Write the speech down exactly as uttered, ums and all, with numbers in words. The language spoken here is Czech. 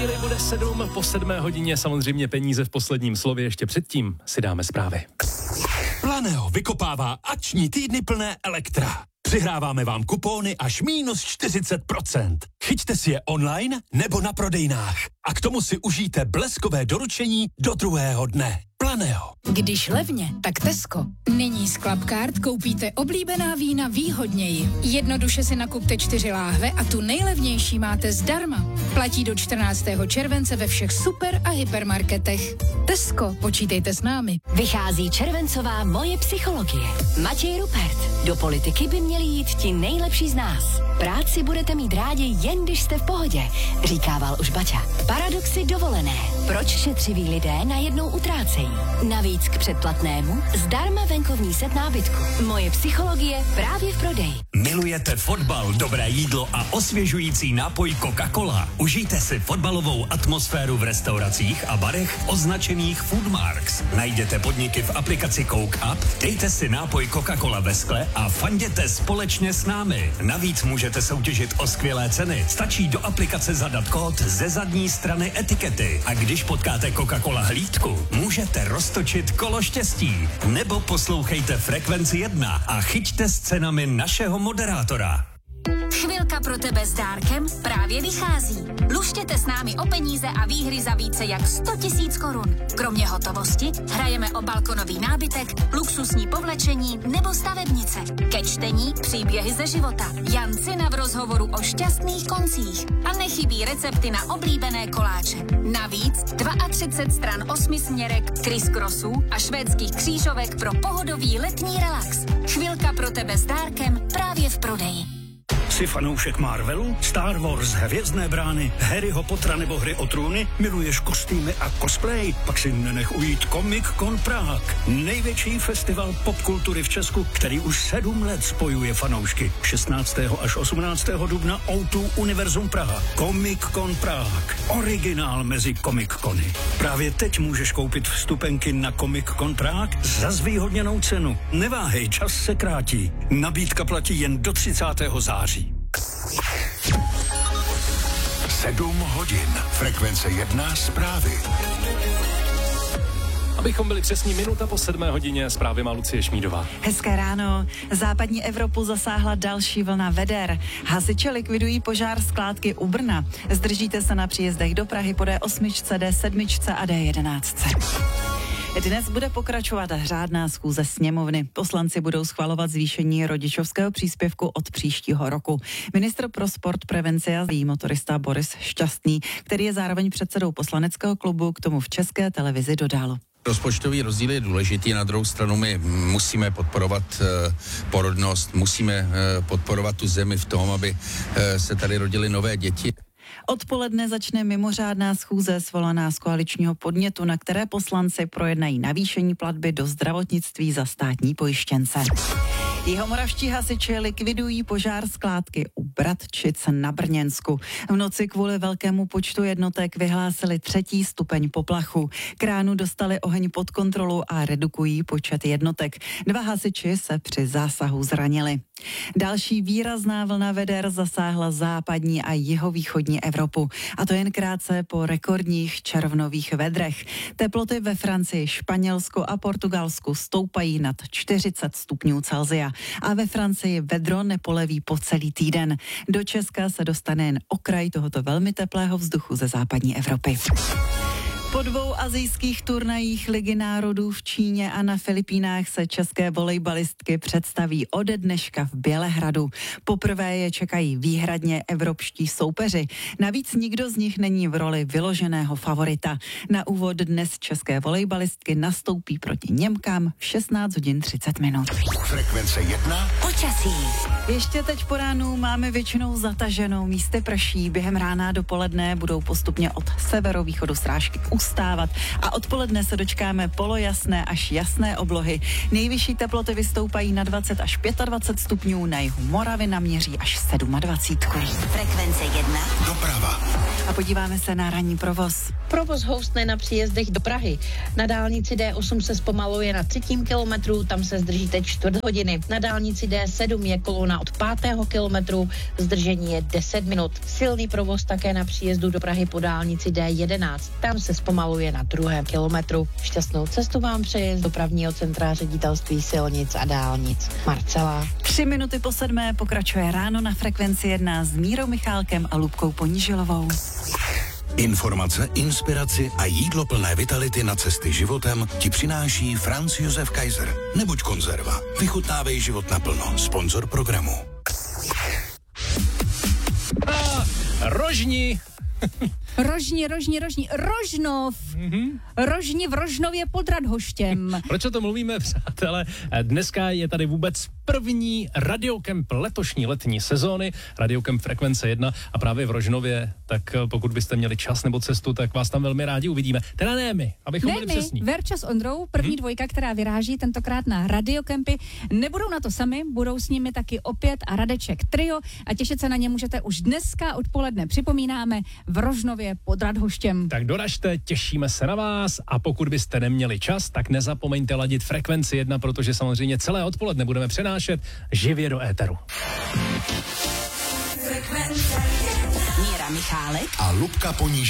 chvíli bude sedm, po sedmé hodině samozřejmě peníze v posledním slově, ještě předtím si dáme zprávy. Planeo vykopává akční týdny plné Elektra. Přihráváme vám kupóny až minus čtyřicet procent. Chyťte si je online nebo na prodejnách. A k tomu si užijte bleskové doručení do druhého dne. Planeo. Když levně, tak Tesco. Nyní z Clubcard koupíte oblíbená vína výhodněji. Jednoduše si nakupte čtyři láhve a tu nejlevnější máte zdarma. Platí do čtrnáctého července ve všech super a hypermarketech. Tesco, počítejte s námi. Vychází červencová Moje psychologie. Matěj Rupert. Do politiky by měli jít ti nejlepší z nás. Práci budete mít rádi jen když jste v pohodě, říkával už Baťa. Paradoxy dovolené. Proč šetřiví lidé najednou utrácejí? Navíc k předplatnému zdarma venkovní set nábytku. Moje psychologie právě v prodeji. Milujete fotbal, dobré jídlo a osvěžující nápoj Coca-Cola? Užijte si fotbalovou atmosféru v restauracích a barech označených Foodmarks. Najděte podniky v aplikaci Coke Up, dejte si nápoj Coca-Cola ve skle a fanděte společně s námi. Navíc můžete soutěžit o skvělé ceny. Stačí do aplikace zadat kód ze zadní strany etikety a když potkáte Coca-Cola hlídku, můžete roztočit kolo štěstí. Nebo poslouchejte Frekvenci jedna a chyťte s cenami našeho moderátora. Chvilka pro tebe s dárkem právě vychází. Luštěte s námi o peníze a výhry za více jak sto tisíc korun. Kromě hotovosti hrajeme o balkonový nábytek, luxusní povlečení nebo stavebnice. Ke čtení příběhy ze života. Jan Cina v rozhovoru o šťastných koncích. A nechybí recepty na oblíbené koláče. Navíc třicet dva stran osmisměrek, criss-crossů a švédských křížovek pro pohodový letní relax. Chvilka pro tebe s dárkem právě v prodeji. Jsi fanoušek Marvelu, Star Wars, Hvězdné brány, Harryho Pottera nebo Hry o trůny? Miluješ kostýmy a cosplay? Pak si nenech ujít Comic Con Prague. Největší festival popkultury v Česku, který už sedm let spojuje fanoušky. šestnáctého až osmnáctého dubna ó dva Univerzum Praha. Comic Con Prague. Originál mezi Comic Cony. Právě teď můžeš koupit vstupenky na Comic Con Prague za zvýhodněnou cenu. Neváhej, čas se krátí. Nabídka platí jen do třicátého září. Sedm hodin. Frekvence jedna zprávy. Abychom byli přesní, minuta po sedmé hodině, zprávy má Lucie Šmídová. Hezké ráno. Západní Evropu zasáhla další vlna veder. Hasiči likvidují požár skládky u Brna. Zdržíte se na příjezdech do Prahy po D osm, D sedm a D jedenáct. Dnes bude pokračovat řádná schůze sněmovny. Poslanci budou schvalovat zvýšení rodičovského příspěvku od příštího roku. Ministr pro sport, prevenci a zdraví motorista Boris Šťastný, který je zároveň předsedou poslaneckého klubu, k tomu v České televizi dodal. Rozpočtový rozdíl je důležitý, na druhou stranu my musíme podporovat uh, porodnost, musíme uh, podporovat tu zemi v tom, aby uh, se tady rodily nové děti. Odpoledne začne mimořádná schůze svolaná z koaličního podnětu, na které poslanci projednají navýšení platby do zdravotnictví za státní pojištěnce. Jihomoravští hasiči likvidují požár skládky u Bratčic na Brněnsku. V noci kvůli velkému počtu jednotek vyhlásili třetí stupeň poplachu. Kránu dostali oheň pod kontrolu a redukují počet jednotek. Dva hasiči se při zásahu zranili. Další výrazná vlna veder zasáhla západní a jihovýchodní Evropu. A to jen krátce po rekordních červnových vedrech. Teploty ve Francii, Španělsku a Portugalsku stoupají nad čtyřicet stupňů Celsia. A ve Francii vedro nepoleví po celý týden. Do Česka se dostane jen okraj tohoto velmi teplého vzduchu ze západní Evropy. Po dvou asijských turnajích Ligy národů v Číně a na Filipínách se české volejbalistky představí ode dneška v Bělehradu. Poprvé je čekají výhradně evropští soupeři. Navíc nikdo z nich není v roli vyloženého favorita. Na úvod dnes české volejbalistky nastoupí proti Němkám v šestnáct hodin třicet minut. Frekvence jedna. Počasí. Ještě teď po ránu máme většinou zataženou, místy prší. Během rána dopoledne budou postupně od severovýchodu srážky ustávat. A odpoledne se dočkáme polojasné až jasné oblohy. Nejvyšší teploty vystoupají na dvacet až dvacet pět stupňů, na jihu Moravy naměří až dvacet sedm. Frekvence jedna. Doprava. A podíváme se na ranní provoz. Provoz houstne na příjezdech do Prahy. Na dálnici D osm se zpomaluje na třetím kilometru, tam se zdržíte čtvrt hodiny. Na dálnici D sedm je kolona od pátého kilometru, zdržení je deset minut. Silný provoz také na příjezdu do Prahy po dálnici D jedenáct, tam se zpomaluje na druhém kilometru. Šťastnou cestu vám přeje z dopravního centra Ředitelství silnic a dálnic Marcela. Tři minuty po sedmé pokračuje ráno na Frekvenci jedna s Mírou Michálkem a Lubkou Ponížilovou. Informace, inspiraci a jídlo plné vitality na cesty životem ti přináší Franz Josef Kaiser. Nebuď konzerva. Vychutnávej život naplno. Sponzor programu. A rožni. Rožni, rožni, rožni, Rožnov. Mm-hmm. Rožni v Rožnově pod Radhoštěm. Proč o tom mluvíme, přátelé? Dneska je tady vůbec první radiokemp letošní letní sezóny, radiokemp Frekvence jedna a právě v Rožnově, tak pokud byste měli čas nebo cestu, tak vás tam velmi rádi uvidíme. Teda ne my, abychom ne byli my, přesní. Verča s Ondrou, první hmm? dvojka, která vyráží tentokrát na radiokempy. Nebudou na to sami, budou s nimi taky opět a Radeček trio a těšit se na ně můžete už dneska odpoledne, připomínáme, v Rožnově pod Radhoštěm. Tak doražte, těšíme se na vás a pokud byste neměli čas, tak nezapomeňte ladit Frekvenci jedna, protože samozřejmě celé odpoledne budeme přenášet živě do éteru. Míra Michálek A Lubka Poníž